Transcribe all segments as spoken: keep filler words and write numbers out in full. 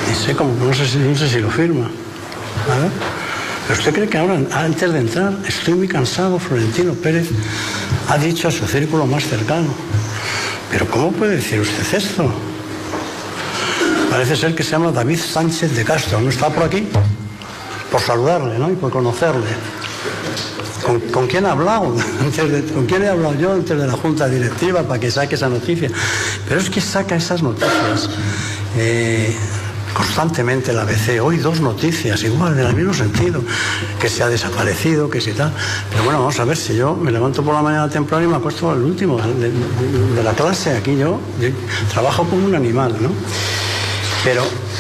Ni sé cómo, no sé si, no sé si lo firma. ¿Vale? ¿Pero usted cree que ahora, antes de entrar, estoy muy cansado? Florentino Pérez ha dicho a su círculo más cercano. ¿Pero cómo puede decir usted esto? Parece ser que se llama David Sánchez de Castro. ¿No está por aquí? Por saludarle, ¿no? Y por conocerle. ¿Con, ¿Con quién ha hablado? ¿Con quién he hablado yo antes de la Junta Directiva para que saque esa noticia? Pero es que saca esas noticias eh, constantemente la A B C. Hoy dos noticias, igual, en el mismo sentido, que se ha desaparecido, que si tal. Pero bueno, vamos a ver, si yo me levanto por la mañana temprano y me acuesto al último de, de, de la clase. Aquí yo, yo trabajo como un animal, ¿no? Pero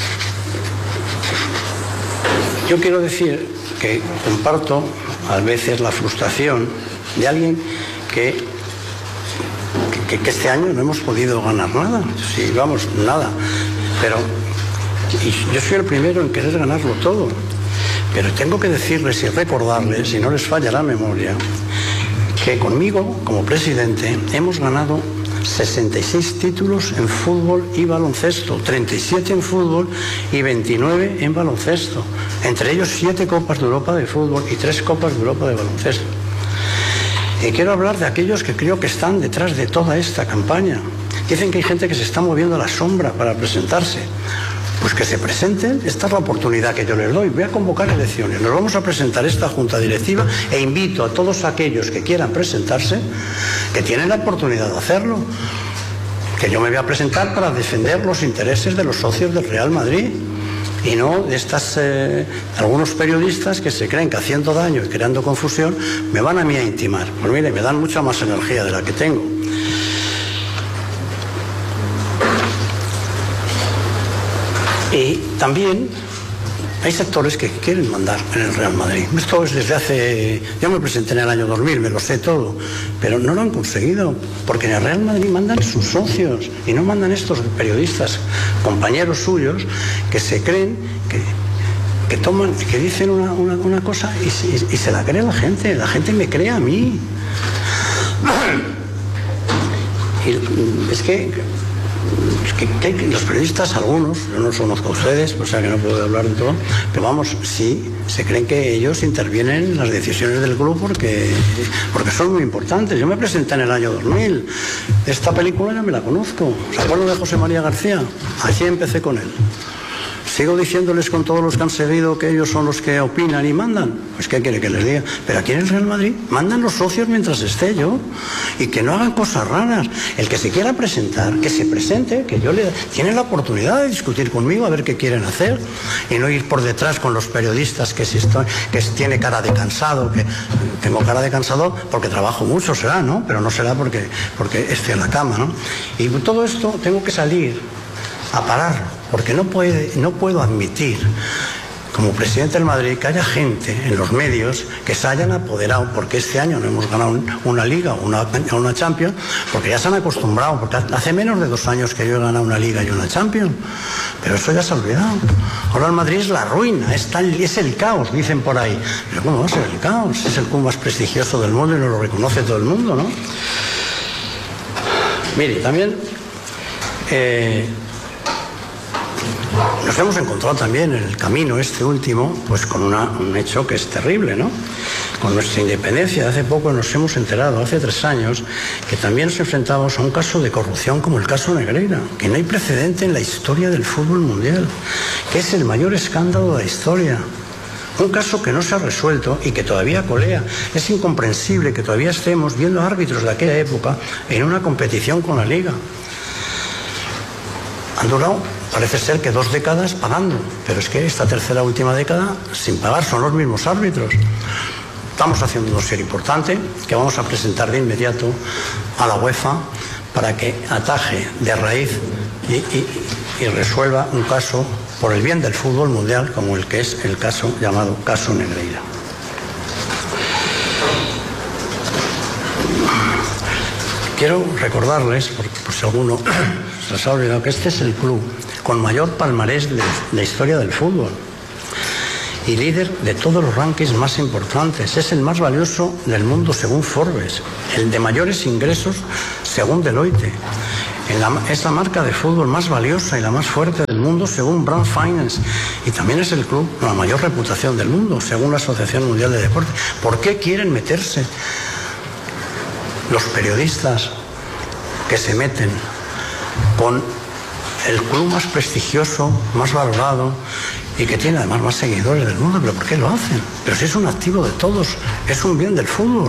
yo quiero decir que comparto a veces la frustración de alguien que, que, que este año no hemos podido ganar nada. Sí, vamos, nada. Pero y yo soy el primero en querer ganarlo todo. Pero tengo que decirles y recordarles, si no les falla la memoria, que conmigo, como presidente, hemos ganado sesenta y seis títulos en fútbol y baloncesto, treinta y siete en fútbol y veintinueve en baloncesto, entre ellos siete Copas de Europa de fútbol y tres Copas de Europa de baloncesto. Y quiero hablar de aquellos que creo que están detrás de toda esta campaña. Dicen que hay gente que se está moviendo a la sombra para presentarse. Pues que se presenten, esta es la oportunidad que yo les doy. Voy a convocar elecciones, nos vamos a presentar esta junta directiva e invito a todos aquellos que quieran presentarse, que tienen la oportunidad de hacerlo, que yo me voy a presentar para defender los intereses de los socios del Real Madrid y no de estas eh, algunos periodistas que se creen que haciendo daño y creando confusión me van a mí a intimar. Pues mire, me dan mucha más energía de la que tengo. Y también hay sectores que quieren mandar en el Real Madrid. Esto es desde hace... Yo me presenté en el año dos mil, me lo sé todo, pero no lo han conseguido, porque en el Real Madrid mandan sus socios y no mandan estos periodistas, compañeros suyos, que se creen que, que toman, que dicen una, una, una cosa y, y, y se la cree la gente. La gente me cree a mí. Y es que... Que, que los periodistas, algunos, yo no los conozco a ustedes, o sea que no puedo hablar de todo, pero vamos, sí, se creen que ellos intervienen en las decisiones del club porque, porque son muy importantes. Yo me presenté en el año dos mil, esta película ya me la conozco, ¿se acuerdan de José María García? Así empecé con él. Sigo diciéndoles con todos los que han seguido que ellos son los que opinan y mandan. Pues ¿qué quiere que les diga? Pero aquí en el Real Madrid mandan los socios mientras esté yo. Y que no hagan cosas raras. El que se quiera presentar, que se presente, que yo le... Tienen la oportunidad de discutir conmigo a ver qué quieren hacer. Y no ir por detrás con los periodistas que si estoy, que tiene cara de cansado, que tengo cara de cansado porque trabajo mucho, será, ¿no? Pero no será porque, porque esté en la cama, ¿no? Y todo esto tengo que salir a pararlo, porque no, puede, no puedo admitir, como presidente del Madrid, que haya gente en los medios que se hayan apoderado, porque este año no hemos ganado una Liga o una, una Champions, porque ya se han acostumbrado, porque hace menos de dos años que yo he ganado una Liga y una Champions, pero eso ya se ha olvidado. Ahora el Madrid es la ruina, es, tal, es el caos, dicen por ahí. Pero ¿cómo va a ser el caos? Es el club más prestigioso del mundo y nos lo reconoce todo el mundo, ¿no? Mire, también... Eh, Nos hemos encontrado también en el camino este último, pues con una, un hecho que es terrible, ¿no? Con nuestra independencia. Hace poco nos hemos enterado, hace tres años, que también nos enfrentamos a un caso de corrupción como el caso Negreira, que no hay precedente en la historia del fútbol mundial, que es el mayor escándalo de la historia. Un caso que no se ha resuelto y que todavía colea. Es incomprensible que todavía estemos viendo árbitros de aquella época en una competición con la Liga. Han durado, parece ser que dos décadas pagando, pero es que esta tercera última década sin pagar, son los mismos árbitros. Estamos haciendo un dossier importante que vamos a presentar de inmediato a la UEFA para que ataje de raíz y, y, y resuelva un caso por el bien del fútbol mundial como el que es el caso llamado caso Negreira. Quiero recordarles, porque por si alguno se les ha olvidado, que este es el club con mayor palmarés de la historia del fútbol y líder de todos los rankings más importantes. Es el más valioso del mundo según Forbes, el de mayores ingresos según Deloitte, en la, es la marca de fútbol más valiosa y la más fuerte del mundo según Brand Finance, y también es el club con la mayor reputación del mundo según la Asociación Mundial de Deporte. ¿Por qué quieren meterse los periodistas que se meten con el club más prestigioso, más valorado y que tiene además más seguidores del mundo? ¿Pero por qué lo hacen? Pero si es un activo de todos, es un bien del fútbol.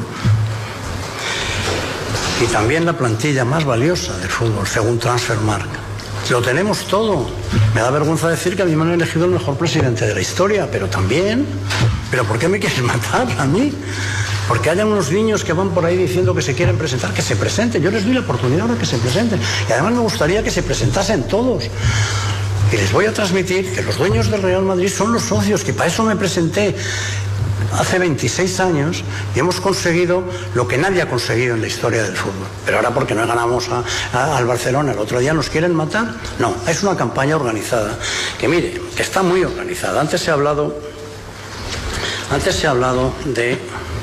Y también la plantilla más valiosa del fútbol, según Transfermarkt. Lo tenemos todo. Me da vergüenza decir que a mí me han elegido el mejor presidente de la historia, pero también... ¿Pero por qué me quieren matar a mí? Porque haya unos niños que van por ahí diciendo que se quieren presentar, que se presenten. Yo les doy la oportunidad de que se presenten. Y además me gustaría que se presentasen todos. Y les voy a transmitir que los dueños del Real Madrid son los socios, que para eso me presenté hace veintiséis años y hemos conseguido lo que nadie ha conseguido en la historia del fútbol. Pero ahora porque no ganamos a, a, al Barcelona, el otro día nos quieren matar. No, es una campaña organizada, que mire, que está muy organizada. Antes se ha hablado, antes se ha hablado de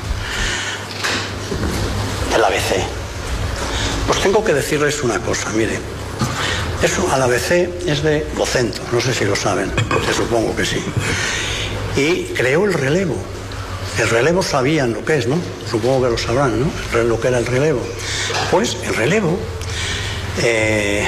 el A B C. Pues tengo que decirles una cosa, mire, eso al A B C es de Vocento, no sé si lo saben, porque supongo que sí. Y creó el relevo. El relevo sabían lo que es, ¿no? Supongo que lo sabrán, ¿no? Lo que era el relevo. Pues el relevo, eh,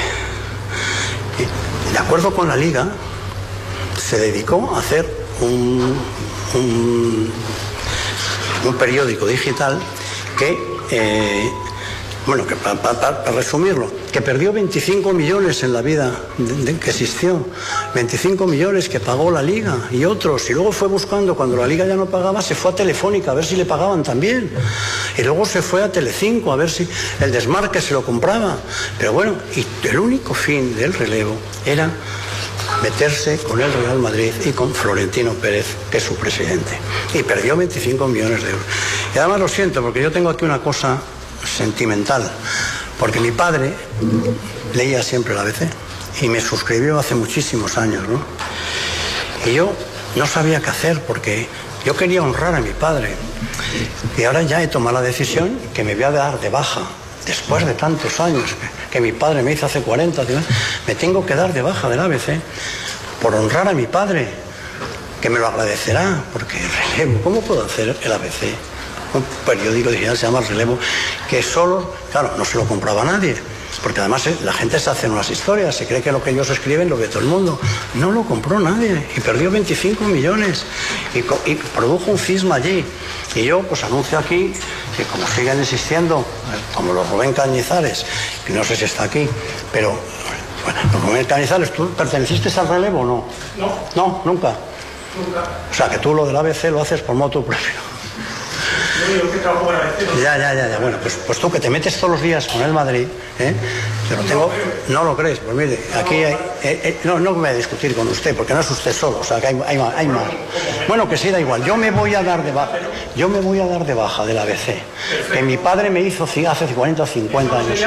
de acuerdo con la Liga, se dedicó a hacer un, un, un periódico digital que, eh, bueno, que para pa, pa, pa resumirlo, que perdió veinticinco millones en la vida de, de, que existió, veinticinco millones que pagó la Liga y otros, y luego fue buscando, cuando la Liga ya no pagaba, se fue a Telefónica a ver si le pagaban también, y luego se fue a Telecinco a ver si el desmarque se lo compraba. Pero bueno, y el único fin del relevo era meterse con el Real Madrid y con Florentino Pérez, que es su presidente, y perdió veinticinco millones de euros. Y además lo siento, porque yo tengo aquí una cosa sentimental, porque mi padre leía siempre el A B C y me suscribió hace muchísimos años, ¿no? Y yo no sabía qué hacer, porque yo quería honrar a mi padre, y ahora ya he tomado la decisión que me voy a dar de baja después de tantos años que, que mi padre me hizo hace cuarenta, me tengo que dar de baja del A B C por honrar a mi padre, que me lo agradecerá, porque el relevo, ¿cómo puedo hacer el A B C? Un periódico digital se llama El Relevo, que solo, claro, no se lo compraba nadie, porque además la gente se hace unas historias, se cree que lo que ellos escriben lo ve todo el mundo. No lo compró nadie y perdió veinticinco millones y, y produjo un cisma allí. Y yo pues anuncio aquí que, como siguen existiendo, como los Rubén Cañizares, que no sé si está aquí, pero bueno, los Rubén Cañizares, ¿tú perteneciste al Relevo o no? No. No, nunca. Nunca. O sea, que tú lo del A B C lo haces por motu propio. Yo que trabajo para la no. Ya, ya, ya, ya. Bueno, pues, pues tú que te metes todos los días con el Madrid, ¿eh? Yo lo tengo, no lo crees, pues mire, aquí hay, eh, eh, no, no voy a discutir con usted, porque no es usted solo, o sea, que hay, hay, hay más. Bueno, que sí, da igual, yo me voy a dar de baja, yo me voy a dar de baja del A B C, que mi padre me hizo hace cuarenta o cincuenta años,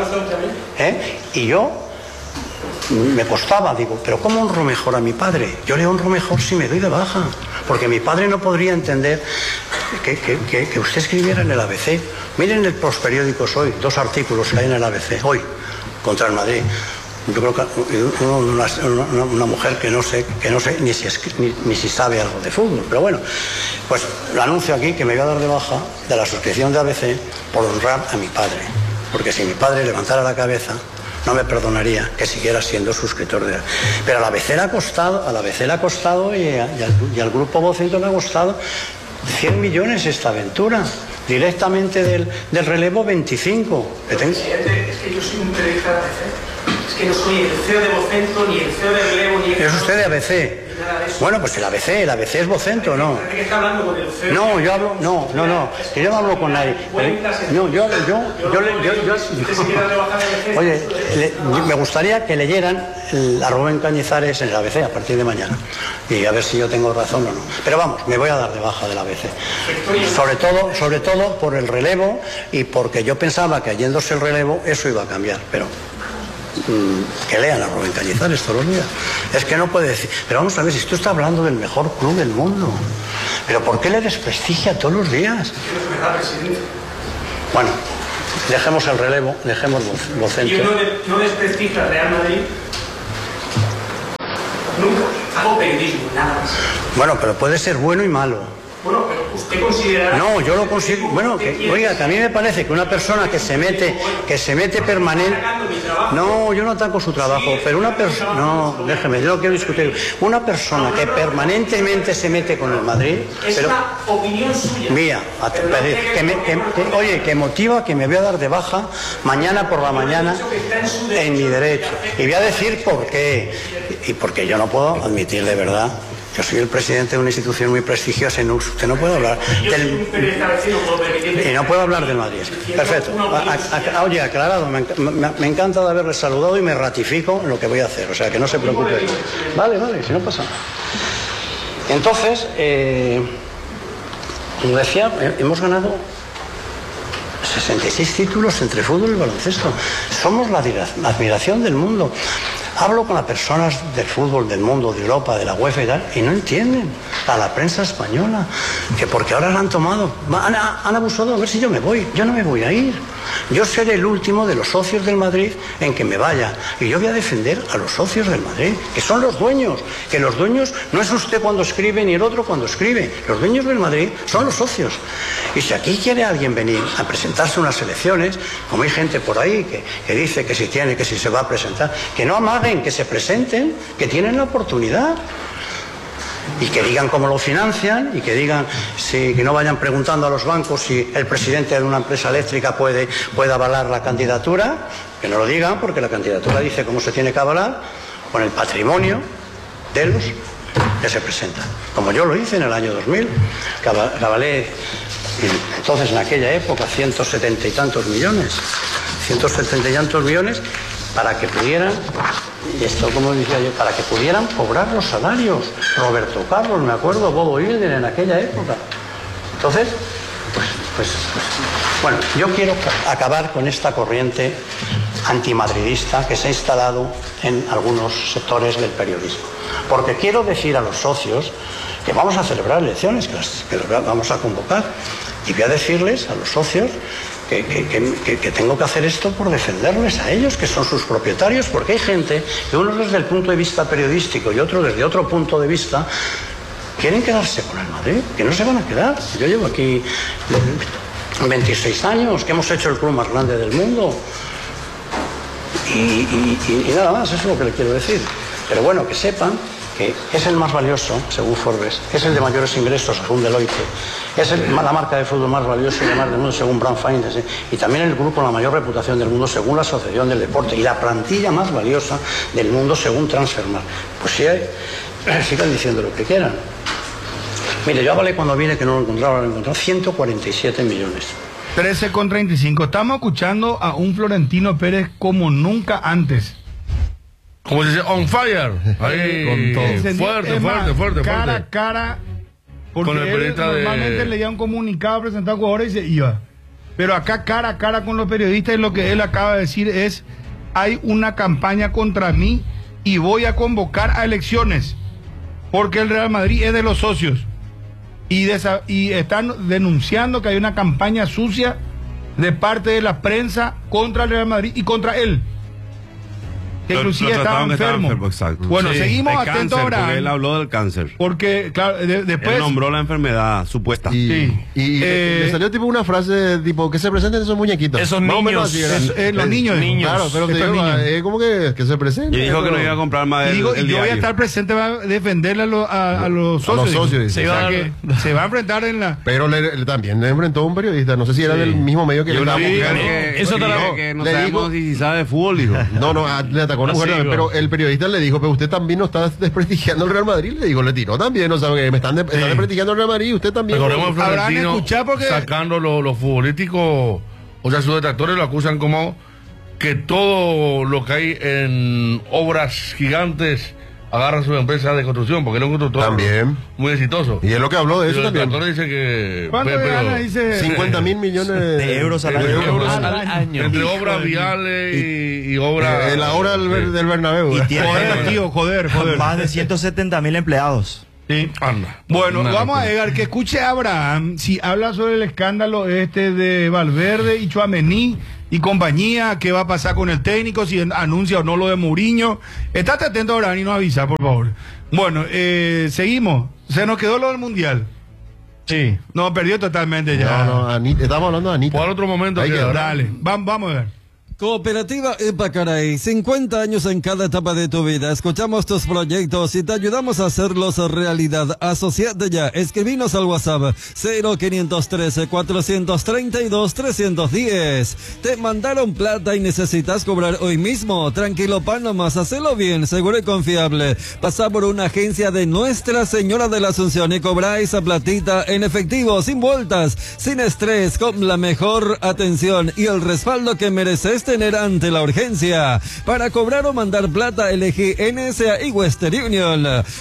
¿eh? Y yo me costaba, digo, pero ¿cómo honro mejor a mi padre? Yo le honro mejor si me doy de baja, porque mi padre no podría entender que, que, que, que usted escribiera en el A B C. Miren los periódicos hoy, dos artículos que hay en el A B C, hoy, contra el Madrid. Yo creo que una, una, una mujer que no sé, que no sé ni, si es, ni, ni si sabe algo de fútbol, pero bueno, pues lo anuncio aquí, que me voy a dar de baja de la suscripción de A B C por honrar a mi padre, porque si mi padre levantara la cabeza no me perdonaría que siguiera siendo suscriptor de... Pero a la A B C le ha costado, a la A B C le ha costado y, a, y, al, y al grupo Vocento le ha costado cien millones esta aventura, directamente del, del relevo veinticinco. Presidente, es que yo soy un periodista de A B C, es que no soy el C E O de Vocento, ni el C E O de relevo, ni el... ¿Es usted de A B C? Bueno, pues el A B C, el A B C es Vocento, ¿no? ¿Qué está hablando con el C E O? No, yo hablo, no, no, no, que yo no hablo con nadie. No, yo, yo, yo, yo, yo, yo oye, le, me gustaría que leyeran a Rubén Cañizares en el A B C a partir de mañana y a ver si yo tengo razón o no. Pero vamos, me voy a dar de baja del A B C. Sobre todo, sobre todo por el relevo y porque yo pensaba que yéndose el relevo eso iba a cambiar, pero que lean a Rubén Cañizares todos los días. Es que no puede decir, pero vamos a ver, si tú estás hablando del mejor club del mundo, pero ¿por qué le desprestigia todos los días? Bueno, Dejemos el relevo, dejemos Vocento. Y uno de, no desprestigia al Real Madrid nunca. Hago periodismo, nada más. Bueno, pero puede ser bueno y malo. Bueno, pero usted considera... No, yo lo considero... Bueno, que, oiga, que a mí me parece que una persona que se mete, que se mete permanente... No, yo no ataco su trabajo, pero una persona... No, déjeme, yo no quiero discutir. Una persona que permanentemente se mete con el Madrid... Es pero, una opinión suya. Mía, que me, que, que, oye, que motiva que me voy a dar de baja mañana por la mañana en mi derecho. Y voy a decir por qué. Y porque yo no puedo admitir de verdad... Yo soy el presidente de una institución muy prestigiosa y no, usted no puede hablar del, y no puedo hablar del Madrid. Perfecto. A, a, oye, aclarado, me, me, me encanta de haberle saludado y me ratifico en lo que voy a hacer. O sea, que no se preocupe. Vale, vale, si no pasa nada. Entonces, eh, como decía, hemos ganado sesenta y seis títulos entre fútbol y baloncesto. Somos la, la admiración del mundo. Hablo con las personas del fútbol, del mundo, de Europa, de la UEFA y tal, y no entienden a la prensa española, que porque ahora la han tomado, han, han abusado, a ver si yo me voy, yo no me voy a ir. Yo seré el último de los socios del Madrid en que me vaya, y yo voy a defender a los socios del Madrid, que son los dueños, que los dueños no es usted cuando escribe ni el otro cuando escribe, los dueños del Madrid son los socios. Y si aquí quiere alguien venir a presentarse unas elecciones, como hay gente por ahí que, que dice que si tiene, que si se va a presentar, que no amaguen, que se presenten, que tienen la oportunidad. Y que digan cómo lo financian y que digan, si, que no vayan preguntando a los bancos si el presidente de una empresa eléctrica puede, puede avalar la candidatura, que no lo digan porque la candidatura dice cómo se tiene que avalar con el patrimonio de los que se presentan. Como yo lo hice en el año dos mil, que avalé entonces en aquella época ciento setenta y tantos millones, ciento setenta y tantos millones para que pudieran, y esto como decía yo, para que pudieran cobrar los salarios. Roberto Carlos, me acuerdo, Bobo Hilden en aquella época. Entonces, pues, pues, pues, bueno, yo quiero acabar con esta corriente antimadridista que se ha instalado en algunos sectores del periodismo. Porque quiero decir a los socios que vamos a celebrar elecciones, que las, que las vamos a convocar, y voy a decirles a los socios Que, que, que, que tengo que hacer esto por defenderles a ellos, que son sus propietarios, porque hay gente que uno desde el punto de vista periodístico y otro desde otro punto de vista quieren quedarse con el Madrid, que no se van a quedar. Yo llevo aquí veintiséis años, que hemos hecho el club más grande del mundo y, y, y, y nada más, eso es lo que le quiero decir. Pero bueno, que sepan que es el más valioso, según Forbes, es el de mayores ingresos, según Deloitte, es el, la marca de fútbol más valiosa y demás del mundo, según Brand Finance, y también el grupo con la mayor reputación del mundo, según la Asociación del Deporte, y la plantilla más valiosa del mundo, según Transfermarkt. Pues sí, hay, sigan diciendo lo que quieran. Mire, yo hablé cuando vine que no lo encontraba, lo encontraba ciento cuarenta y siete millones. trece con treinta y cinco. Estamos escuchando a un Florentino Pérez como nunca antes. Como se dice, on fire. Ahí, con todo. Fuerte, fuerte, fuerte, fuerte. Cara a cara. Porque con el periodista él normalmente de... leía un comunicado presentado a jugadores y se iba. Pero acá cara a cara con los periodistas, y lo que él acaba de decir es: hay una campaña contra mí y voy a convocar a elecciones. Porque el Real Madrid es de los socios. Y, de esa, y están denunciando que hay una campaña sucia de parte de la prensa contra el Real Madrid y contra él. Que lo, inclusive lo estaba enfermo. enfermo exacto. Bueno, sí, seguimos de atentos cáncer, ahora. Porque él habló del cáncer. Porque, claro, de, después... Él nombró la enfermedad supuesta. Y, sí. y eh, le salió tipo una frase tipo que se presenten esos muñequitos. Esos Más niños. así, es, eh, los niños. niños. Claro, pero que Estos digo, niños. eh, como que, que se presenten. Y dijo que no iba a comprar más Y el, digo, el y yo voy a diario. estar presente para defenderle a, lo, a, a los A socios. los socios, dice. se, Se va va a, a- que, se va a enfrentar en la... Pero le, le- también le enfrentó a un periodista, no sé si era Sí. del mismo medio que Y le una estaba mujer buscando. que, Eso que, te lo- que no le sabemos digo- si sabe de fútbol, dijo. No, no, a- le atacó a una Así, mujer, bro. pero el periodista le dijo, pero usted también no está desprestigiando el Real Madrid. Le digo, le tiró también, o sea, que me están, de- están desprestigiando el Real Madrid y usted también. Recordemos a Habrán Florentino escuchado porque- sacando los, los futbolísticos, o sea, sus detractores lo acusan como que todo lo que hay en obras gigantes agarra su empresa de construcción, porque él es un constructor También. muy exitoso. Y es lo que habló de Y eso los también. detractores dicen que... ¿Cuánto pero- gana? Dice... cincuenta mil millones De euros al de año. euros. Al Al año. Entre Hijo obras de- viales y, y obras... Eh, la hora del, Ber- del Bernabéu. Y ¿eh? tiene Joder, tío, joder, joder. más de ciento setenta mil empleados. Sí. Anda. Bueno, Una vamos a locura. llegar que escuche a Abraham si habla sobre el escándalo este de Valverde y Tchouaméni y compañía, qué va a pasar con el técnico, si anuncia o no lo de Mourinho. Estate atento, Abraham, y nos avisa, por favor. Bueno, eh, seguimos. Se nos quedó lo del Mundial. Sí. No, perdió totalmente ya. No, no, Anita, estamos hablando de Anita. Por otro momento. Ahí queda, quedó. ¿verdad? Dale, va- vamos a ver. Cooperativa Epacaray, cincuenta años en cada etapa de tu vida. Escuchamos tus proyectos y te ayudamos a hacerlos realidad. Asociate ya. Escribinos al WhatsApp cero quinientos trece, cuatrocientos treinta y dos, trescientos diez. Te mandaron plata y necesitas cobrar hoy mismo. Tranquilo, pan nomás, hacelo bien, seguro y confiable. Pasá por una agencia de Nuestra Señora de la Asunción y cobrá esa platita en efectivo, sin vueltas, sin estrés, con la mejor atención y el respaldo que mereces tener ante la urgencia. Para cobrar o mandar plata, elegí N S A y Western Union.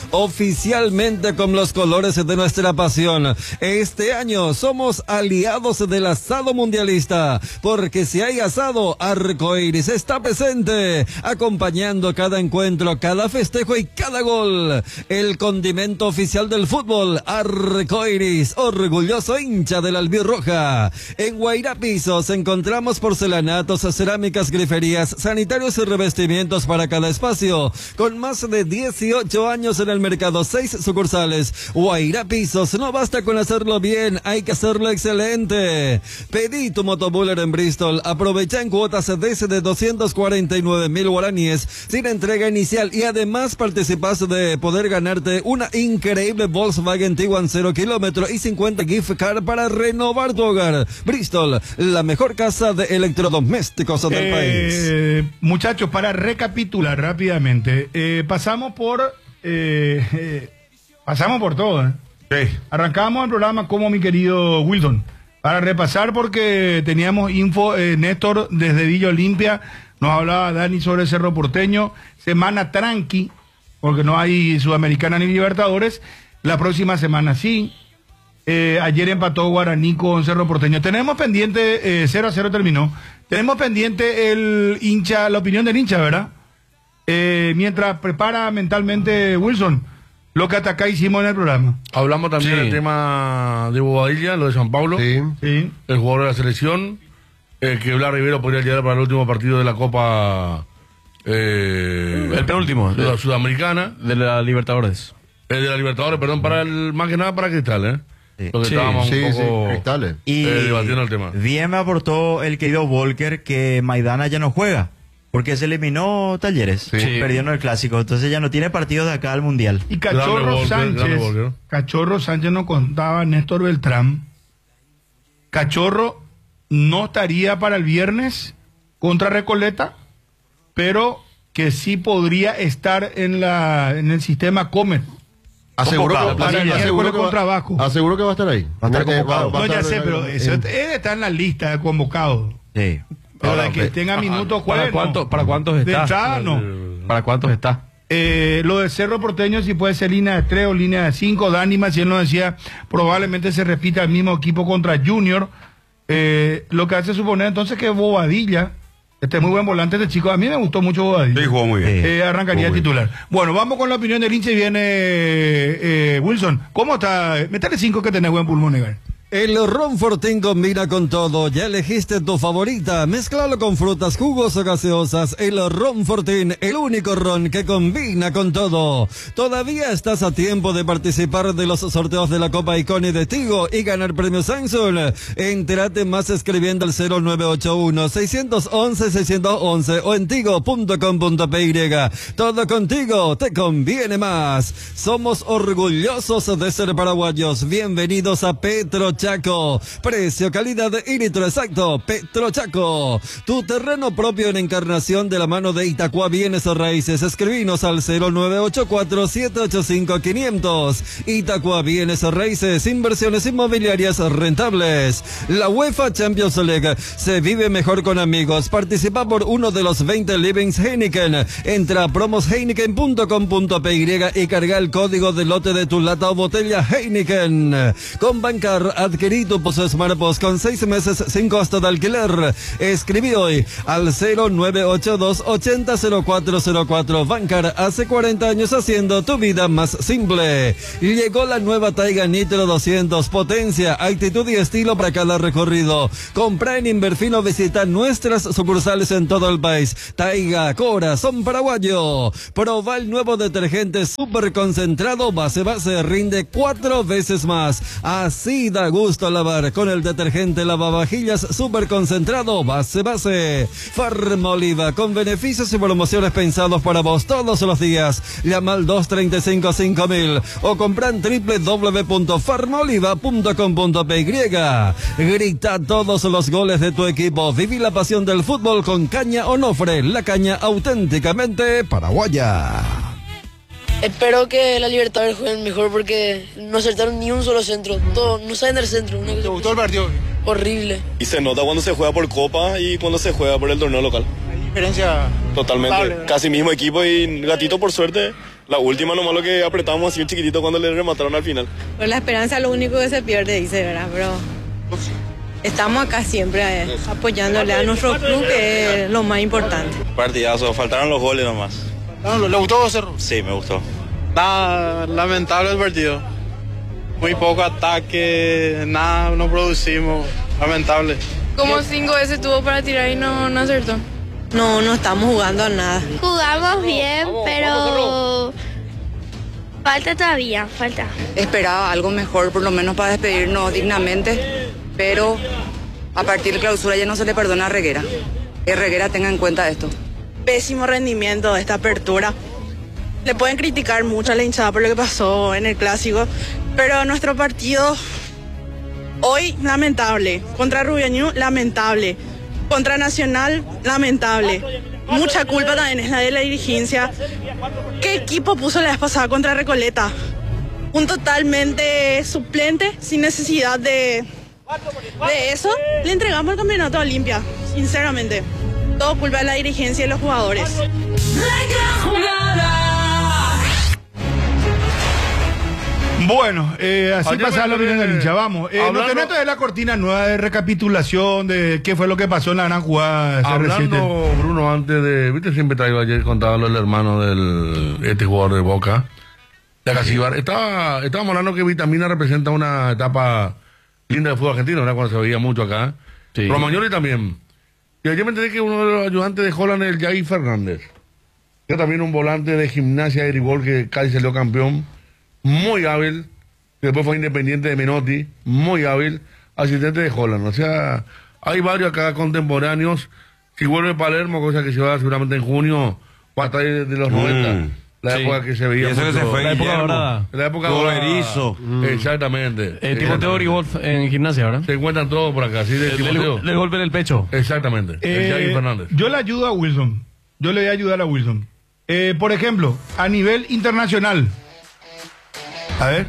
Oficialmente con los colores de nuestra pasión. Este año somos aliados del asado mundialista, porque si hay asado, Arcoiris está presente, acompañando cada encuentro, cada festejo y cada gol. El condimento oficial del fútbol, Arcoiris, orgulloso hincha de la albirroja. En Guairá Pisos encontramos porcelanatos, cerámicas, griferías, sanitarios y revestimientos para cada espacio. Con más de dieciocho años en el mercado, seis sucursales. Guairá Pisos, no basta con hacerlo bien, hay que hacerlo excelente. Pedí tu motobuller en Bristol, aprovecha en cuotas desde doscientos cuarenta y nueve mil guaraníes, sin entrega inicial, y además participas de poder ganarte una increíble Volkswagen Tiguan cero kilómetro y cincuenta gift card para renovar tu hogar. Bristol, la mejor casa de electrodomésticos del país. Eh, muchachos, para recapitular rápidamente, eh, pasamos por eh, eh, pasamos por todo. ¿eh? Sí. Arrancamos el programa como mi querido Wilson. Para repasar, porque teníamos info, eh, Néstor desde Villa Olimpia, nos hablaba Dani sobre Cerro Porteño, semana tranqui, porque no hay Sudamericana ni Libertadores, la próxima semana sí. Eh, ayer empató Guaraní con Cerro Porteño. Tenemos pendiente, eh, cero a cero terminó. Tenemos pendiente el hincha, la opinión del hincha, ¿verdad? Eh, mientras prepara mentalmente Wilson lo que hasta acá hicimos en el programa. Hablamos también Sí. del tema de Bobadilla, lo de San Paulo. Sí. Sí. El jugador de la selección. Eh, que Blas Rivero podría llegar para el último partido de la Copa. Eh, El penúltimo. de la De, Sudamericana. de la Libertadores. El de la Libertadores, perdón, para el, más que nada para Cristal, ¿eh? Sí. Porque Sí, estábamos Sí, un sí, poco cristales. Y eh, debatiendo el tema. bien me aportó el querido Volker que Maidana ya no juega, porque se eliminó Talleres, Sí. perdió en el clásico, entonces ya no tiene partidos de acá al Mundial. Y Cachorro Grande Volker, grande Sánchez, Volker. Cachorro Sánchez nos contaba Néstor Beltrán. Cachorro no estaría para el viernes contra Recoleta, pero que sí podría estar en la en el sistema Comet. Aseguro que, Convocado, para el aseguro miércoles que va- con trabajo. aseguro que va a estar ahí. Va a estar Eh, convocado. va a No, ya estar sé, en- pero eso en- él está en la lista de convocados. Sí. Pero Ahora, de que ve- tenga minutos ¿Para, juegue, cuánto, no. ¿Para cuántos De está? entrada, no. ¿Para cuántos está? Eh, lo de Cerro Porteño, si puede ser línea de tres o línea de cinco. Dani Maciel nos decía, probablemente se repita el mismo equipo contra Junior. Eh, lo que hace suponer entonces que Bobadilla, este muy buen volante de chico, a mí me gustó mucho Bobadilla. Sí, jugó muy bien. Eh, arrancaría Jugó bien. titular. Bueno, vamos con la opinión del hincha y viene eh, Wilson. ¿Cómo está? Métale cinco que tenés buen pulmón, Negar. El ron Fortín combina con todo. Ya elegiste tu favorita. Mézclalo con frutas, jugos o gaseosas. El ron Fortín, el único ron que combina con todo. Todavía estás a tiempo de participar de los sorteos de la Copa Iconi de Tigo y ganar premios Samsung. Entérate más escribiendo al cero nueve ocho uno, seis once, seis once o en tigo punto com punto p y. Todo contigo te conviene más. Somos orgullosos de ser paraguayos. Bienvenidos a Petro Chaco. Precio, calidad y litro exacto. Petro Chaco. Tu terreno propio en Encarnación de la mano de Itacua Bienes o Raíces. Escribinos al cero nueve ocho cuatro, siete ocho cinco, quinientos. Itacua Bienes o Raíces. Inversiones inmobiliarias rentables. La UEFA Champions League. Se vive mejor con amigos. Participa por uno de los veinte Livings Heineken. Entra a promos heineken punto com punto p y y carga el código de lote de tu lata o botella Heineken. Con Bancar Adquirí tu Pozo Smart Post con seis meses sin costo de alquiler. Escribí hoy al cero nueve ocho dos ochenta cero cuatro cero cuatro. Bancar, hace cuarenta años haciendo tu vida más simple. Llegó la nueva Taiga Nitro doscientos, potencia, actitud y estilo para cada recorrido. Compra en Inverfino, visita nuestras sucursales en todo el país. Taiga, corazón paraguayo. Proba el nuevo detergente super concentrado base base, rinde cuatro veces más. Así da gusto lavar con el detergente lavavajillas super concentrado base base. Farmoliva, con beneficios y promociones pensados para vos todos los días. Llama al dos tres cinco cinco mil o compra en doble u doble u doble u punto farmoliva punto com punto p y. Grita todos los goles de tu equipo. Viví la pasión del fútbol con Caña Onofre, la caña auténticamente paraguaya. Espero que la Libertadores jueguen mejor porque no acertaron ni un solo centro. Todo, no saben del centro. Una ¿Te gustó el partido? Horrible. Y se nota cuando se juega por Copa y cuando se juega por el torneo local. Hay diferencia. Totalmente. Notable, Casi mismo equipo y Gatito, por suerte, la última nomás lo que apretamos así un chiquitito cuando le remataron al final. Pues la esperanza es lo único que se pierde, dice, ¿verdad? Pero estamos acá siempre eh, apoyándole a nuestro club, que es lo más importante. Partidazo, faltaron los goles nomás. ¿Le gustó, Cerro? Sí, me gustó. Nada, lamentable el partido. Muy poco ataque, nada, no producimos. Lamentable. Como cinco veces tuvo para tirar y no, no acertó. No, no estamos jugando a nada. Jugamos bien, pero falta todavía, falta. Esperaba algo mejor, por lo menos para despedirnos dignamente, pero a partir de clausura ya no se le perdona a Reguera. Que Reguera tenga en cuenta esto. Pésimo rendimiento de esta apertura. Le pueden criticar mucho a la hinchada por lo que pasó en el clásico, pero nuestro partido hoy lamentable. Contra Rubiañú, lamentable. Contra Nacional, lamentable. Mucha culpa también es la de la dirigencia. ¿Qué equipo puso la vez pasada contra Recoleta? Un totalmente suplente, sin necesidad de, de eso. Le entregamos el campeonato a Olimpia, sinceramente. Todo culpa de la dirigencia y los jugadores. Bueno, eh, así Ayer pasa me la opinión quedé del hincha, vamos. Eh, hablando- lo tenés de la cortina nueva de recapitulación de qué fue lo que pasó en la gran jugada C R siete. Hablando, Bruno, antes de. ¿Viste? Siempre traigo ayer contaba lo del hermano del. Este jugador de Boca. De Acacíbar. Estaba, estábamos hablando que Vitamina representa una etapa linda del fútbol argentino, ¿verdad? Cuando se veía mucho acá. Sí. Romagnoli también. Y ayer me enteré que uno de los ayudantes de Holland es el Jair Fernández. Que también un volante de Gimnasia de Grigol que casi salió campeón. Muy hábil. Que después fue independiente de Menotti. Muy hábil. Asistente de Holland. O sea, hay varios acá contemporáneos. Si vuelve Palermo, cosa que se va seguramente en junio, va a estar de los noventa. La sí. época que se veía Y eso que mucho. se fue La época Guillermo. dorada. La época Todo dorada. Erizo. Exactamente. Eh, Timoteo Grigol en gimnasia, ¿verdad? Se encuentran todos por acá, así de Le, Timoteo. le- le golpe en el pecho. Exactamente. el Eh, Jair Fernández. yo le ayudo a Wilson. Yo le voy a ayudar a Wilson. Eh, por ejemplo, a nivel internacional. A ver.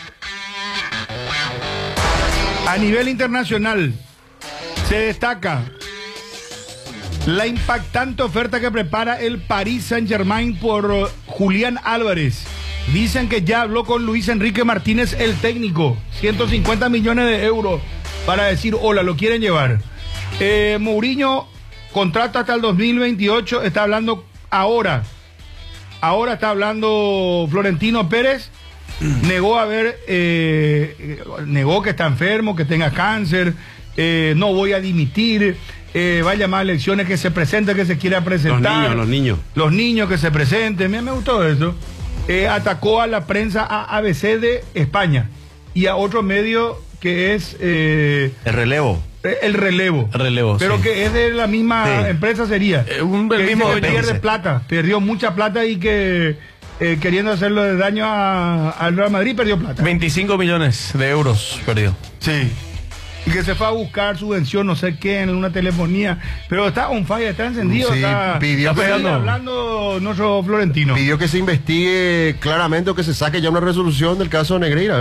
A nivel internacional se destaca la impactante oferta que prepara el Paris Saint-Germain por uh, Julián Álvarez. Dicen que ya habló con Luis Enrique Martínez, el técnico. ciento cincuenta millones de euros para decir hola, lo quieren llevar. Eh, Mourinho, contrato hasta el dos mil veintiocho, está hablando ahora. Ahora está hablando Florentino Pérez. Negó haber, eh, negó que está enfermo, que tenga cáncer. Eh, no voy a dimitir. Eh, va a llamar a elecciones, que se presente, que se quiera presentar. Los niños, los niños. Los niños que se presenten. Mira, me gustó eso. Eh, atacó a la prensa a ABC de España y a otro medio que es eh, El relevo. el Relevo. Relevo, Pero sí. que es de la misma Sí. empresa sería. Eh, un- el que mismo dice que dueño. pierde plata. Perdió mucha plata y que eh, queriendo hacerlo de daño a- al Real Madrid perdió plata. veinticinco millones de euros perdió. Sí. Y que se fue a buscar subvención, no sé qué, en una telefonía. Pero está on fire, está encendido. Sí, está, pidió está que- pegando, hablando nuestro Florentino. Pidió que se investigue claramente o que se saque ya una resolución del caso de Negreira. ¿eh?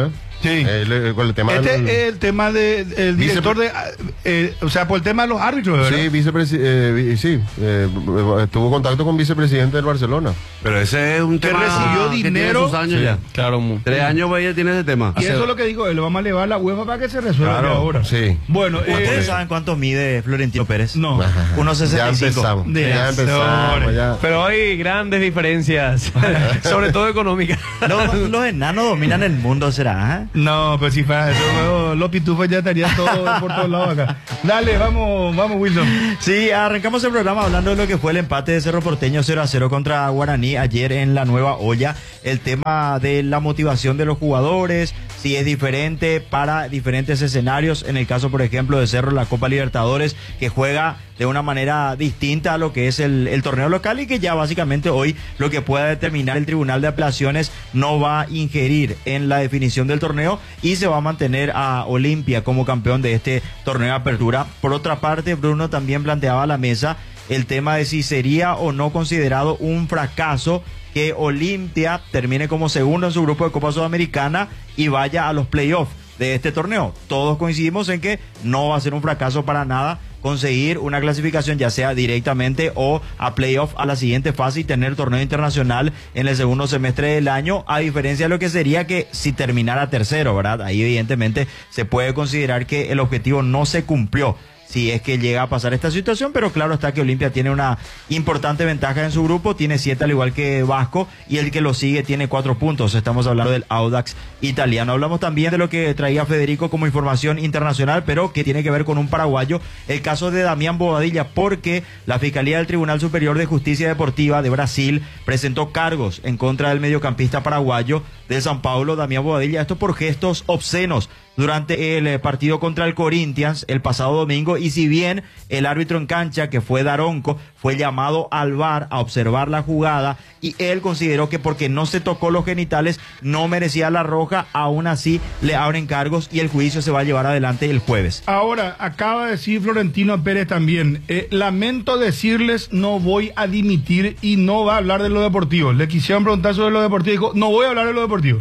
Sí. El, el- con el tema Este del- es el tema del de, director de... eh, o sea, por el tema de los árbitros, ¿verdad? Sí, vicepresi- eh, vi- sí eh, tuvo contacto con vicepresidente del Barcelona. Pero ese es un Que tema recibió que dinero. tiene sus años Sí, ya. claro. mu- Tres años pues, ya tiene ese tema. Y eso es lo que digo, le vamos a elevar la UEFA para que se resuelva Claro, ya ahora. Sí. Bueno, ¿Ustedes eh, saben cuánto mide Florentino Pérez? no. uno sesenta Ya y cinco. empezamos. De Ya empezamos. Azores. Ya. Pero hay grandes diferencias, sobre todo económicas. Los, los enanos dominan el mundo, ¿será? ¿eh? No, pues si fuera eso, luego los pitufos ya estarían todos por todos lados acá. Dale, vamos, vamos, Wilson. Sí, arrancamos el programa hablando de lo que fue el empate de Cerro Porteño cero a cero contra Guaraní ayer en la Nueva Olla. El tema de la motivación de los jugadores, si es diferente para diferentes escenarios. En el caso, por ejemplo, de Cerro, la Copa Libertadores, que juega de una manera distinta a lo que es el, el torneo local y que ya básicamente hoy lo que pueda determinar el Tribunal de Apelaciones no va a ingerir en la definición del torneo y se va a mantener a Olimpia como campeón de este torneo de apertura. Por otra parte, Bruno también planteaba a la mesa el tema de si sería o no considerado un fracaso que Olimpia termine como segundo en su grupo de Copa Sudamericana y vaya a los playoffs de este torneo. Todos coincidimos en que no va a ser un fracaso para nada conseguir una clasificación ya sea directamente o a playoff a la siguiente fase y tener torneo internacional en el segundo semestre del año, a diferencia de lo que sería que si terminara tercero, ¿verdad? Ahí evidentemente se puede considerar que el objetivo no se cumplió si es que llega a pasar esta situación, pero claro está que Olimpia tiene una importante ventaja en su grupo, tiene siete al igual que Vasco, y el que lo sigue tiene cuatro puntos. Estamos hablando del Audax italiano. Hablamos también de lo que traía Federico como información internacional, pero que tiene que ver con un paraguayo, el caso de Damián Bobadilla, porque la Fiscalía del Tribunal Superior de Justicia Deportiva de Brasil presentó cargos en contra del mediocampista paraguayo del San Paulo, Damián Bobadilla, esto por gestos obscenos durante el eh, partido contra el Corinthians el pasado domingo, y si bien el árbitro en cancha, que fue Daronco, fue llamado al V A R a observar la jugada y él consideró que porque no se tocó los genitales no merecía la roja, aún así le abren cargos y el juicio se va a llevar adelante el jueves. Ahora, acaba de decir Florentino Pérez también, eh, lamento decirles, no voy a dimitir y no va a hablar de lo deportivo. Le quisieron preguntar sobre lo deportivo y dijo, no voy a hablar de lo deportivo.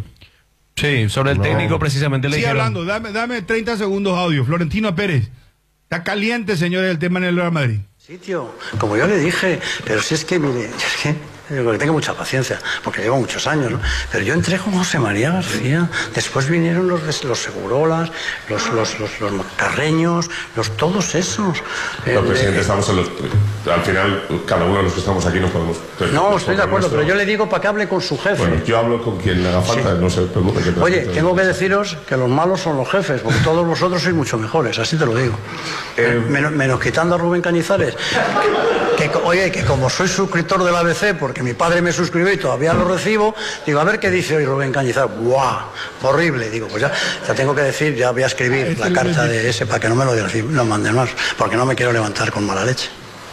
Sí, sobre el No. técnico precisamente le Sigue dijeron. hablando, dame, dame treinta segundos audio. Florentino Pérez, está caliente, señores, el tema en el Real Madrid. Sitio, como yo le dije, pero si es que, mire, es que, digo que tenga mucha paciencia, porque llevo muchos años, ¿no? Pero yo entré con José María García, después vinieron los, de- los Segurolas, los, los, los, los Carreños, los, todos esos. No, Eh, presidente, eh, estamos en los, al final, cada uno de los que estamos aquí nos podemos... no, estoy de acuerdo, nuestro- pero yo le digo para que hable con su jefe. Bueno, yo hablo con quien le haga falta, Sí. no se preocupe. Que Oye, transmite- tengo que deciros que los malos son los jefes, porque todos vosotros sois mucho mejores, así te lo digo. Eh, menos, menos quitando a Rubén Cañizares. Que, que, oye, que como soy suscriptor del A B C, porque mi padre me suscribió y todavía lo recibo, digo, a ver qué dice hoy Rubén Cañizares. ¡Buah! Horrible. Digo, pues ya, ya tengo que decir, ya voy a escribir la carta de ese para que no me lo, digan, no manden más, porque no me quiero levantar con mala leche.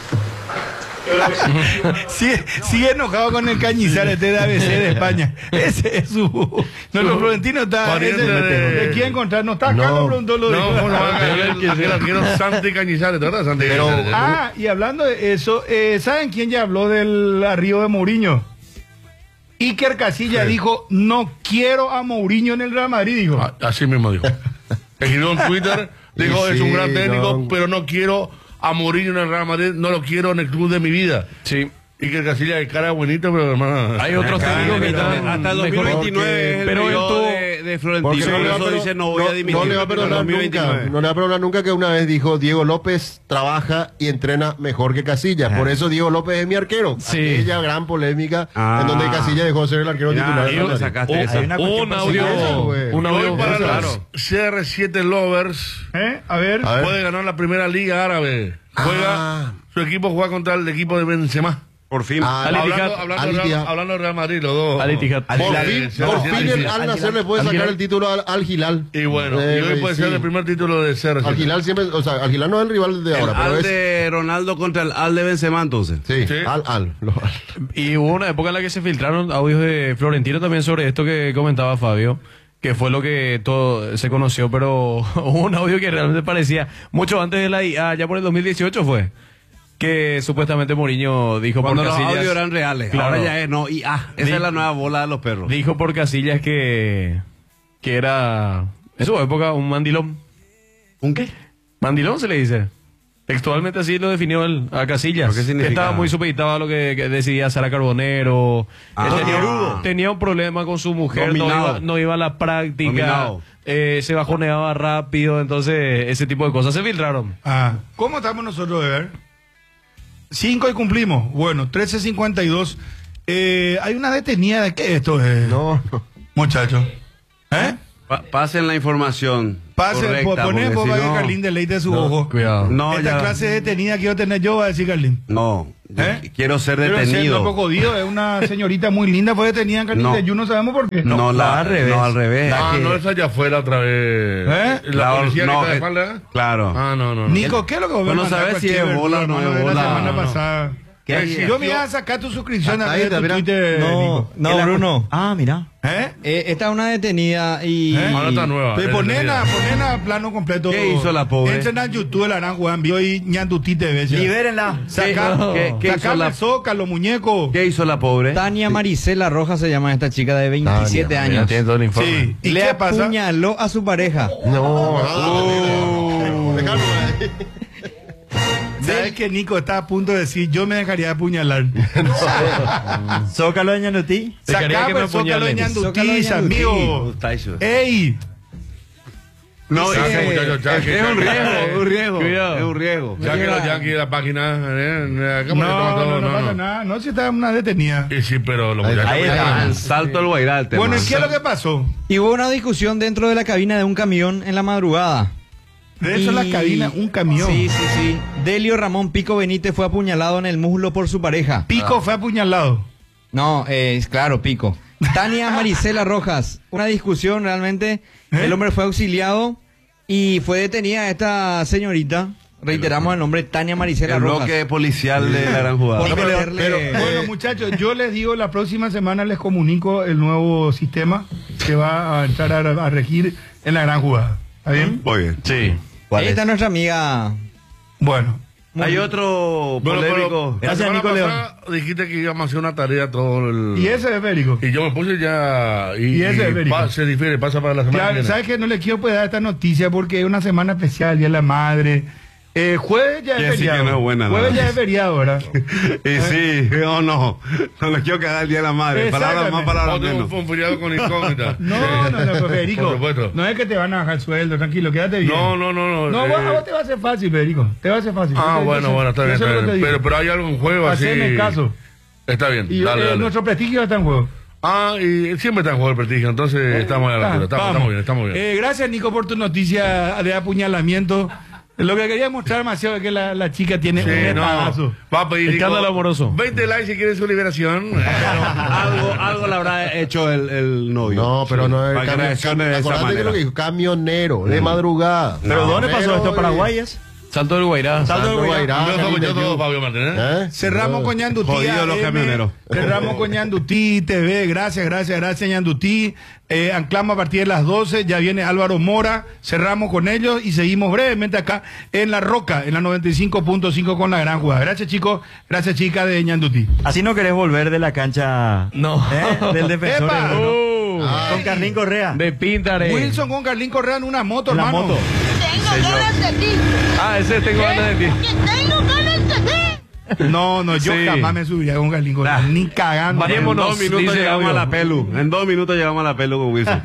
Sigue, sigue enojado con el Cañizares este de A B C de España. Ese es su... No, no, Florentino está... Pariente ese- de- ¿De quién encontrar? No está acá, No, no preguntó lo de... no, no, no, no, quiero Santi Cañizares, ¿verdad, Santi Cañizares? Ah, y hablando de eso, eh, ¿saben quién ya habló del arribo de Mourinho? Iker Casillas dijo, no quiero a Mourinho en el Real Madrid, dijo. Así mismo dijo. Escribió en Twitter, dijo, Y es un sí, gran técnico, no. pero no quiero a Mourinho en el Real Madrid, no lo quiero en el club de mi vida. Sí. Y que el Casillas de cara bonito, pero hermano. Hay otros técnicos que están Hasta el dos mil veintinueve es el pero él periodo tuvo- de, de Florentino. Porque no le va a Por eso perdonar- dice no voy a dimitir. no le va a hasta el perdonar dos mil nunca, veintinueve. no le va a perdonar nunca que una vez dijo Diego López trabaja y entrena mejor que Casillas. Por eso Diego López es mi arquero. Sí. Aquella gran polémica Ah. en donde Casillas dejó de ser el arquero Ya, titular. del y Real le Madrid. sacaste Un- esa. Hay una cuestión un personal, audio, güey. un Y hoy audio para los claro. C R siete Lovers ¿Eh? A ver. A ver. puede ganar la primera liga árabe. Juega, Ah. su equipo juega contra el equipo de Benzema. Por fin. Ah, Al Hablando, Ittihad. hablando, Al de Real, Ittihad. hablando de Real Madrid, los dos. Al Ittihad. Por Eh, fin, sí, por sí, fin sí, el sí. Al Nacer le puede Al sacar Hilal. el título al, al Hilal. Y bueno, Eh, y hoy puede sí. ser el primer título de C R siete. Al Hilal siempre, o sea, Al Hilal no es el rival de El ahora, pero Al es. de Ronaldo contra el Al de Benzema, entonces. Sí, Sí. Al, Al. lo- Y hubo una época en la que se filtraron audios de Florentino también sobre esto que comentaba Fabio, que fue lo que todo se conoció, pero hubo un audio que realmente parecía mucho antes de la I A, ya por el dos mil dieciocho fue, que supuestamente Mourinho dijo Cuando por los Casillas... audios eran reales. Claro. Ahora ya es, no. Y ah, esa Di- es la nueva bola de los perros. Dijo por Casillas que que era en su época un mandilón. ¿Un qué? Mandilón se le dice. Textualmente así lo definió él a Casillas. ¿Pero qué significa? Que estaba muy supeditado a lo que, que decidía Sara Carbonero. Ah, Él tenía, Nerudo. tenía un problema con su mujer, no Dominado. iba, no iba a la práctica, Dominado. eh, se bajoneaba rápido, entonces ese tipo de cosas se filtraron. Ah, ¿cómo estamos nosotros de ver? Cinco y cumplimos. Bueno, trece cincuenta y dos. Eh, hay una detenida de qué esto es. No, no. Muchachos. ¿Eh? Pa- pasen la información. Pase, correcta, poné porque vos si para que no- Carlín deleite su No, ojo. Cuidado. No, Esta ya- clase de detenida quiero tener yo, va a decir Carlín. No, yo ¿Eh? quiero ser Quiero ser detenido. loco jodido, es una señorita muy linda, fue detenida en Carlín No. de Yu, no sabemos por qué. No, la, al revés. No, al revés. Ah, La que- no, esa ya fue la otra vez. ¿Eh? La, La- policía no, que está de eh, espalda. Claro. Ah, no, no. no. Nico, ¿qué es lo que vos Pero me no mandaste sabes si cualquier es bola o no verdura, es hermano, de bola. La semana No, no. pasada. ¿Qué Eh, hay? yo me iba a sacar tu suscripción Hasta a ahí, ver tu mira. Twitter, No, Nico. no, El- Bruno. Ah, mira. ¿Eh? Eh, esta es una detenida y... ¿Eh? Ah, no está nueva. Pero es ponena, detenida. ponena plano completo. ¿Qué hizo la pobre? Entren a YouTube, la harán Juan, vio y ñanduti T V. ya. Libérenla. Saca, ¿Qué- qué- qué hizo sacame la- el zócalo, muñeco. ¿Qué hizo la pobre? Tania Maricela Rojas se llama esta chica de veintisiete Tania, Ya años. tiene todo el informe. Sí. ¿Y Le qué pasa? apuñaló a su pareja. No, no. Dejalo ahí. ¿Sabes que Nico está a punto de decir, yo me dejaría apuñalar? Zócalo de Ñandutí. Dejaría que me Sacame el zócalo de apuñalen. Zócalo de ñandutis, ñandutí. amigo. ¡Ey! No, Sí. ya, muchachos, ya, que- Es un ya- riesgo, un riesgo. Cuidado. Es un riesgo. Ya que los yankees de la página. eh, ¿cómo le toman No, todo? no, no pasa nada. No, si está una detenida. Y sí, pero los Ahí muchachos. ahí me está. llaman. El salto del Guairá, el tema. Bueno, ¿y qué es lo que pasó? Y hubo una discusión dentro de la cabina de un camión en la madrugada. De eso Y- la cabina, un camión. Sí, sí, sí. Delio Ramón Pico Benítez fue apuñalado en el muslo por su pareja. Pico fue apuñalado. No, eh, es claro, Pico. Tania Maricela Rojas. Una discusión realmente. ¿Eh? El hombre fue auxiliado y fue detenida esta señorita. Reiteramos el nombre, Tania Maricela El Rojas. bloque policial de la gran jugada. Por No, pero- meterle- pero, bueno, muchachos, yo les digo, la próxima semana les comunico el nuevo sistema que va a entrar a, a regir en la gran jugada. ¿Está bien? Muy bien. Sí. Esta es nuestra amiga. Bueno. Hay otro Bueno, pero polémico. la Gracias, semana Nico León. pasada dijiste que íbamos a hacer una tarea todo el... Y ese es Férico. Y yo me puse ya... Y, Y ese es Férico. pa- se difiere, pasa para la semana que Claro, viene. ¿sabes qué? No le quiero pues dar esta noticia porque es una semana especial, Día de la Madre. Eh, jueves ya es Ya sí feriado. que no es buena, ¿no? Jueves ya es feriado, ¿verdad? Y sí, o no. No les quiero cagar el día de la madre. Palabras más, palabras Otro menos. fue un feriado con incógnita. No, no, no, pues, Federico. Por supuesto. No es que te van a bajar el sueldo, tranquilo, quédate bien. No, no, no, no. No, eh, vos, a vos te va a hacer fácil, Federico. Te va a hacer fácil. Ah, Yo te- bueno, yo bueno, sé- está yo bien, sé está lo que te bien. digo. Pero, pero hay algo en juego así. Haceme caso. Está bien, Y dale, eh, dale. nuestro prestigio está en juego. Ah, y siempre está en juego el prestigio, entonces estamos a la altura. Estamos, Vamos. estamos bien, estamos bien. Eh, gracias, Nico, por tu noticia de apuñalamiento. Lo que quería mostrar demasiado es que la, la chica tiene Sí, un no. metadazo. Va a pedir Escándalo Nico, amoroso. veinte likes si quiere su liberación. algo, algo le habrá hecho el, el novio. No, pero Sí. no es Para que cami- reaccione de esa acordate que manera. lo que dijo, camionero, de madrugada. ¿Pero dónde pasó esto? ¿Paraguayas? Salto del Guairá. Salto del Guairá. Guairá, Yo Carlín de yo todo, Yu. Fabio Martínez. ¿Eh? Cerramos con Ñandutí. Jodidos los A M. camioneros. Cerramos con Ñandutí T V. Gracias, gracias, gracias, Ñandutí. Eh, anclamos a partir de las doce. Ya viene Álvaro Mora. Cerramos con ellos y seguimos brevemente acá en La Roca, en la noventa y cinco punto cinco con la gran jugada. Gracias, chicos. Gracias, chicas de Ñandutí. Así no querés volver de la cancha. No. ¿Eh? Del defensor. ¡Epa! Bruno. Uh, Con Carlín Correa. de Pintare. Wilson con Carlín Correa en una moto, La hermano. moto. Tengo ganas de ti. Ah, ese tengo ganas de ti. Que tengo ganas de ti. No, no, yo Sí. jamás me subiría con Carlín Correa. Ni cagando. En Vayámonos, dos minutos dice llegamos audio. a la pelu. En dos minutos llegamos a la pelu con Wilson.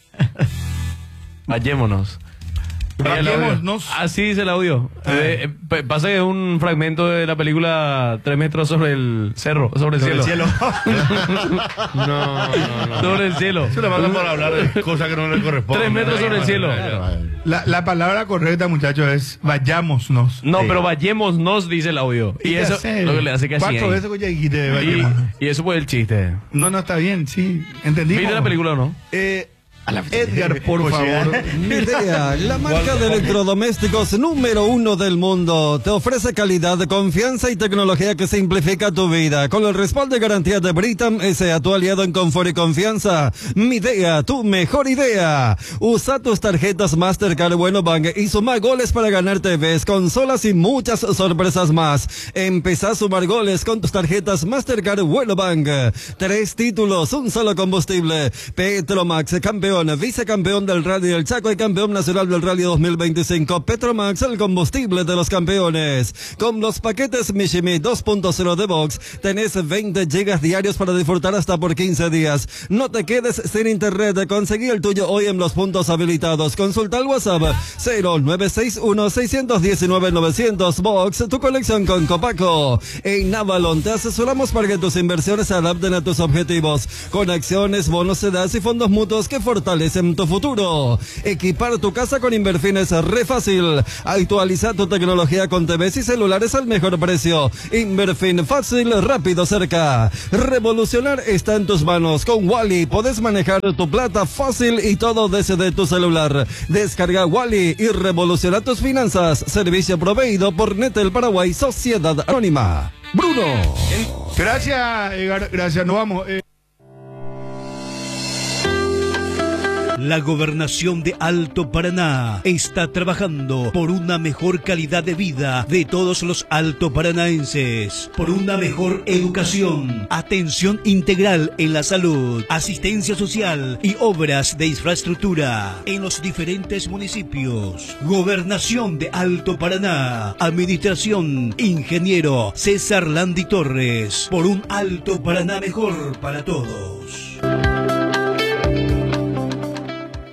Vayémonos. Vayémonos. Así dice el audio. Eh, eh, p- pasa que es un fragmento de la película Tres metros sobre el cerro, sobre el Sobre cielo. el cielo. No, no, no. Sobre el cielo. Se le mandan por hablar de cosas que no le corresponden. Tres metros sobre el cielo. La, la palabra correcta, muchachos, es vayámonos. No, pero vayémonos, dice el audio. Y eso es lo que le hace que así. Cuatro ahí. veces que ya dijiste Y, vayámonos. y eso fue el chiste. No, no, está bien, sí. ¿Entendí? ¿Viste la película o no? Eh, Edgar, por favor. Midea, la marca de electrodomésticos número uno del mundo, te ofrece calidad, confianza y tecnología que simplifica tu vida. Con el respaldo y garantía de Britam S A, tu aliado en confort y confianza. Midea, tu mejor idea. Usa tus tarjetas Mastercard Bueno Bank y suma goles para ganar T Vs, consolas y muchas sorpresas más. Empezá a sumar goles con tus tarjetas Mastercard Bueno Bank. Tres títulos, un solo combustible. Petromax, campeón campeón, vicecampeón del Rally del Chaco y campeón nacional del Rally dos mil veinticinco. Petromax, el combustible de los campeones. Con los paquetes Mishimi dos punto cero de Box, tenés veinte gigas diarios para disfrutar hasta por quince días. No te quedes sin internet, conseguí el tuyo hoy en los puntos habilitados. Consulta el WhatsApp cero nueve seis uno seis uno nueve novecientos. Box, tu colección con Copaco. En Navalon te asesoramos para que tus inversiones se adapten a tus objetivos, con acciones, bonos, sedas y fondos mutuos que fortalecen tu futuro. Equipar tu casa con Inverfin es re fácil. Actualiza tu tecnología con T Vs y celulares al mejor precio. Inverfin, fácil, rápido, cerca. Revolucionar está en tus manos. Con Wally podés manejar tu plata fácil y todo desde tu celular. Descarga Wally y revoluciona tus finanzas. Servicio proveído por Netel Paraguay, Sociedad Anónima. Bruno. Gracias, Edgar. Gracias, nos vamos. Eh. La Gobernación de Alto Paraná está trabajando por una mejor calidad de vida de todos los altoparanaenses, por una mejor educación, atención integral en la salud, asistencia social y obras de infraestructura en los diferentes municipios. Gobernación de Alto Paraná, Administración Ingeniero César Landi Torres, por un Alto Paraná mejor para todos.